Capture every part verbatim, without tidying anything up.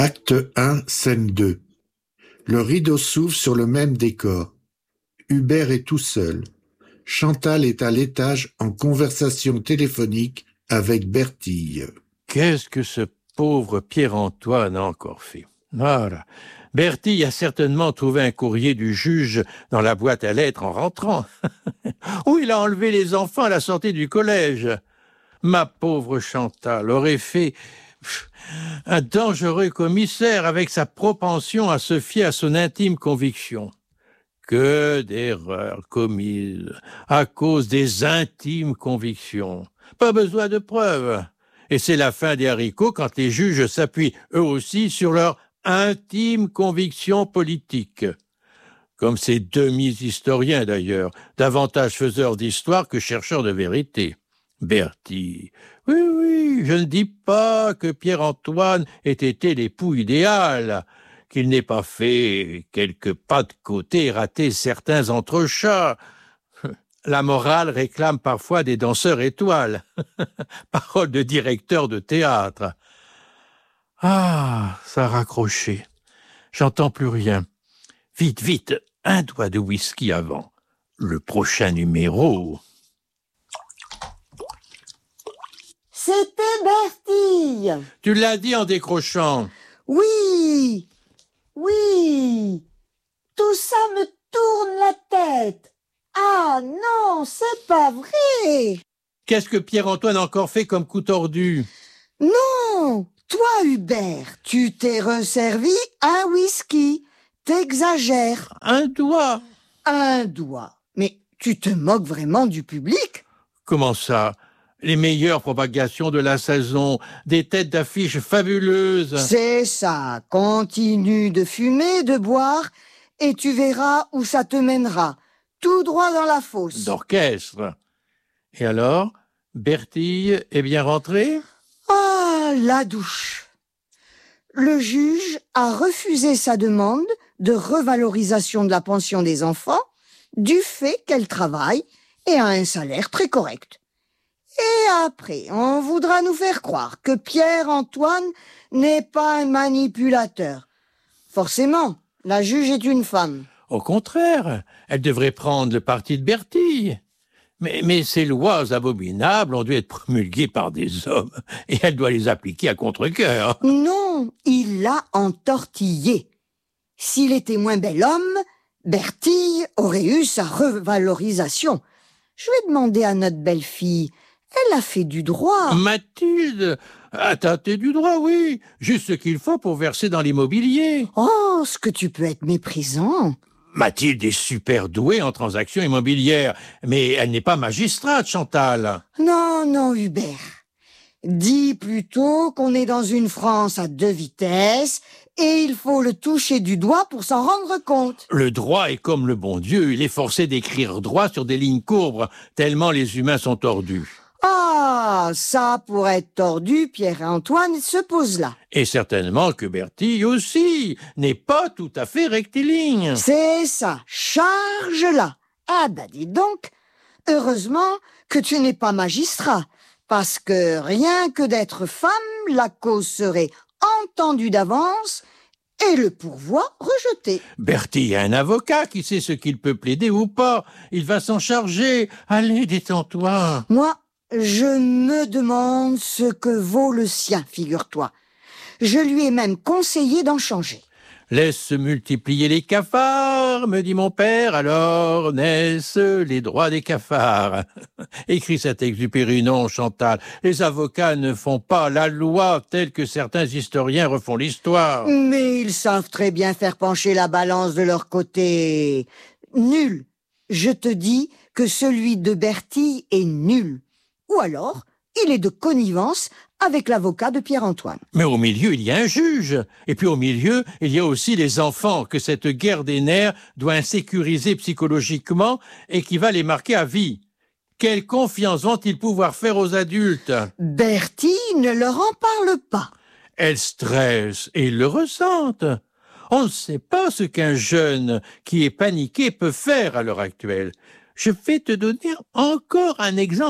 Acte un, scène deux. Le rideau s'ouvre sur le même décor. Hubert est tout seul. Chantal est à l'étage en conversation téléphonique avec Bertille. Qu'est-ce que ce pauvre Pierre-Antoine a encore fait? Voilà. Bertille a certainement trouvé un courrier du juge dans la boîte à lettres en rentrant. Où il a enlevé les enfants à la sortie du collège. Ma pauvre Chantal aurait fait un dangereux commissaire avec sa propension à se fier à son intime conviction. Que d'erreurs commises à cause des intimes convictions. Pas besoin de preuves. Et c'est la fin des haricots quand les juges s'appuient eux aussi sur leur intime conviction politique. Comme ces demi-historiens d'ailleurs, davantage faiseurs d'histoire que chercheurs de vérité. Bertille, oui, oui, je ne dis pas que Pierre-Antoine ait été l'époux idéal, qu'il n'ait pas fait quelques pas de côté et raté certains entrechats. La morale réclame parfois des danseurs étoiles. Parole de directeur de théâtre. Ah, ça a raccroché. J'entends plus rien. Vite, vite, un doigt de whisky avant. Le prochain numéro. C'était Bertille. Tu l'as dit en décrochant. Oui, oui. Tout ça me tourne la tête. Ah non, c'est pas vrai. Qu'est-ce que Pierre-Antoine a encore fait comme coup tordu? Non, toi Hubert, tu t'es resservi un whisky. T'exagères. Un doigt. Un doigt. Mais tu te moques vraiment du public? Comment ça? Les meilleures propagations de la saison, des têtes d'affiche fabuleuses. C'est ça. Continue de fumer, de boire, et tu verras où ça te mènera. Tout droit dans la fosse. D'orchestre. Et alors, Bertille est bien rentrée? Ah, la douche. Le juge a refusé sa demande de revalorisation de la pension des enfants du fait qu'elle travaille et a un salaire très correct. Et après, on voudra nous faire croire que Pierre-Antoine n'est pas un manipulateur. Forcément, la juge est une femme. Au contraire, elle devrait prendre le parti de Bertille. Mais, mais ces lois abominables ont dû être promulguées par des hommes, et elle doit les appliquer à contre-cœur. Non, il l'a entortillé. S'il était moins bel homme, Bertille aurait eu sa revalorisation. Je vais demander à notre belle-fille. Elle a fait du droit. Mathilde a tâté du droit, oui. Juste ce qu'il faut pour verser dans l'immobilier. Oh, ce que tu peux être méprisant. Mathilde est super douée en transactions immobilières, mais elle n'est pas magistrate, Chantal. Non, non, Hubert. Dis plutôt qu'on est dans une France à deux vitesses et il faut le toucher du doigt pour s'en rendre compte. Le droit est comme le bon Dieu, il est forcé d'écrire droit sur des lignes courbes, tellement les humains sont tordus. Ah, ça, pour être tordu, Pierre-Antoine se pose là. Et certainement que Bertille aussi n'est pas tout à fait rectiligne. C'est ça, charge là. Ah bah dis donc, heureusement que tu n'es pas magistrat, parce que rien que d'être femme, la cause serait entendue d'avance et le pourvoi rejeté. Bertille a un avocat qui sait ce qu'il peut plaider ou pas. Il va s'en charger. Allez, détends-toi. Moi, je me demande ce que vaut le sien, figure-toi. Je lui ai même conseillé d'en changer. Laisse se multiplier les cafards, me dit mon père, alors naissent les droits des cafards. Écris cet Exupéry, non, Chantal. Les avocats ne font pas la loi telle que certains historiens refont l'histoire. Mais ils savent très bien faire pencher la balance de leur côté. Nul. Je te dis que celui de Bertille est nul. Ou alors, il est de connivence avec l'avocat de Pierre-Antoine. Mais au milieu, il y a un juge. Et puis au milieu, il y a aussi les enfants que cette guerre des nerfs doit insécuriser psychologiquement et qui va les marquer à vie. Quelle confiance vont-ils pouvoir faire aux adultes? Bertille ne leur en parle pas. Elles stressent et ils le ressentent. On ne sait pas ce qu'un jeune qui est paniqué peut faire à l'heure actuelle. Je vais te donner encore un exemple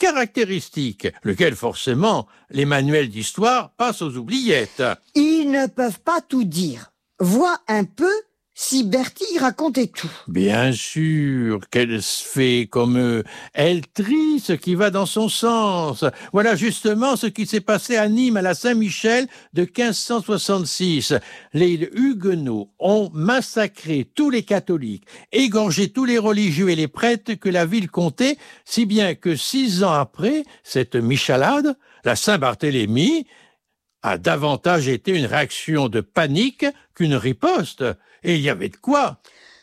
caractéristique, lequel forcément les manuels d'histoire passent aux oubliettes. Ils ne peuvent pas tout dire. Vois un peu si Bertie racontait tout. Bien sûr qu'elle se fait comme eux. Elle trie ce qui va dans son sens. Voilà justement ce qui s'est passé à Nîmes à la Saint-Michel de quinze cent soixante-six. Les Huguenots ont massacré tous les catholiques, égorgé tous les religieux et les prêtres que la ville comptait, si bien que six ans après cette michalade, la Saint-Barthélemy a davantage été une réaction de panique qu'une riposte. Et il y avait de quoi.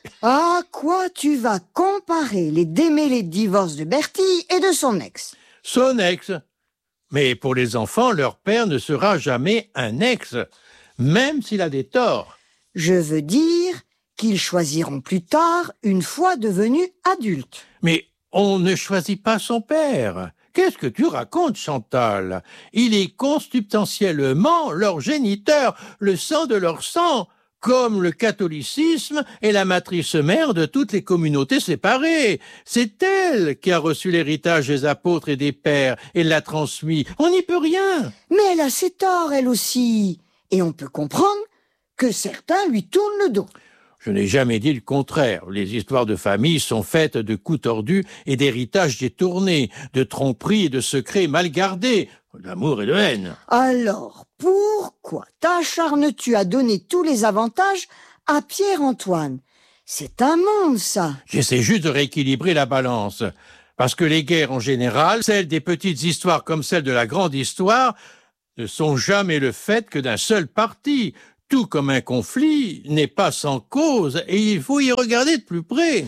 À quoi tu vas comparer les démêlés de divorce de Bertie et de son ex? Son ex. Mais pour les enfants, leur père ne sera jamais un ex, même s'il a des torts. Je veux dire qu'ils choisiront plus tard, une fois devenus adultes. Mais on ne choisit pas son père. Qu'est-ce que tu racontes, Chantal? Il est consubstantiellement leur géniteur, le sang de leur sang, comme le catholicisme est la matrice mère de toutes les communautés séparées. C'est elle qui a reçu l'héritage des apôtres et des pères et l'a transmis. On n'y peut rien. Mais elle a ses torts, elle aussi. Et on peut comprendre que certains lui tournent le dos. Je n'ai jamais dit le contraire. Les histoires de famille sont faites de coups tordus et d'héritages détournés, de tromperies et de secrets mal gardés, d'amour et de haine. Alors, pourquoi t'acharnes-tu à donner tous les avantages à Pierre-Antoine? C'est un monde, ça. J'essaie juste de rééquilibrer la balance. Parce que les guerres en général, celles des petites histoires comme celles de la grande histoire, ne sont jamais le fait que d'un seul parti. Tout comme un conflit n'est pas sans cause et il faut y regarder de plus près.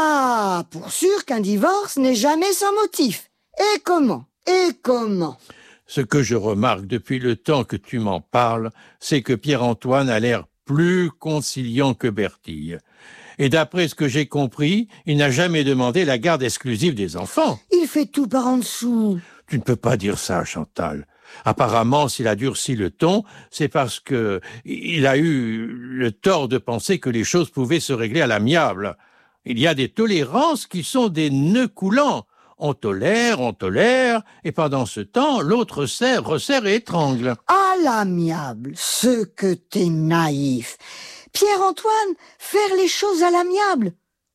Ah, pour sûr qu'un divorce n'est jamais sans motif. Et comment? Et comment? Ce que je remarque depuis le temps que tu m'en parles, c'est que Pierre-Antoine a l'air plus conciliant que Bertille. Et d'après ce que j'ai compris, il n'a jamais demandé la garde exclusive des enfants. Il fait tout par en dessous. Tu ne peux pas dire ça, Chantal. Apparemment, s'il a durci le ton, c'est parce que il a eu le tort de penser que les choses pouvaient se régler à l'amiable. Il y a des tolérances qui sont des nœuds coulants. On tolère, on tolère, et pendant ce temps, l'autre serre, resserre et étrangle. À l'amiable, ce que t'es naïf. Pierre-Antoine, faire les choses à l'amiable.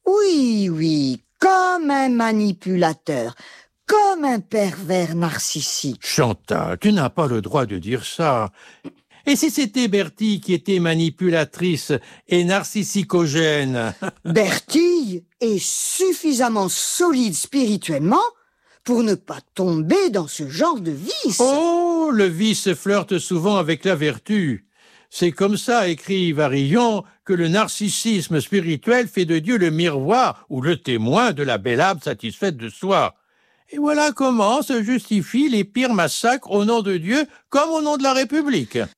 Oui, oui, comme un manipulateur. Comme un pervers narcissique. Chantal, tu n'as pas le droit de dire ça. Et si c'était Bertille qui était manipulatrice et narcissicogène? Bertille est suffisamment solide spirituellement pour ne pas tomber dans ce genre de vice. Oh, le vice flirte souvent avec la vertu. C'est comme ça, écrit Varillon, que le narcissisme spirituel fait de Dieu le miroir ou le témoin de la belle âme satisfaite de soi. Et voilà comment se justifient les pires massacres au nom de Dieu comme au nom de la République.